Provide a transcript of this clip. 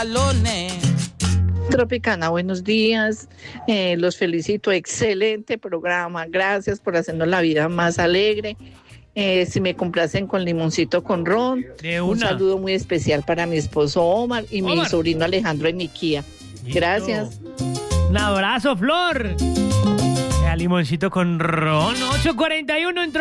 Tropicana, buenos días. Los felicito. Excelente programa. Gracias por hacernos la vida más alegre. Si me complacen con limoncito con ron. Un saludo muy especial para mi esposo Omar y mi sobrino Alejandro en Niquía. Gracias. Un abrazo, Flor. Limoncito con ron. 8:41 en